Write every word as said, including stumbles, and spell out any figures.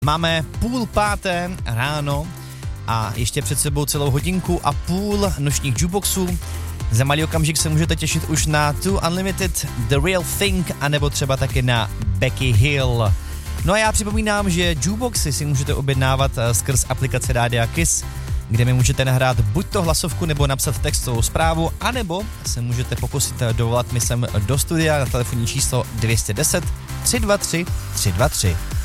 Máme půl páté ráno a ještě před sebou celou hodinku a půl nočních jukeboxů. Za malý okamžik se můžete těšit už na Two Unlimited, The Real Thing, anebo třeba taky na Becky Hill. No a já připomínám, že jukeboxy si můžete objednávat skrz aplikace Rádia Kiss, kde mi můžete nahrát buď to hlasovku nebo napsat textovou zprávu, anebo se můžete pokusit dovolat mi sem do studia na telefonní číslo dvě stě deset tři sta dvacet tři tři sta dvacet tři.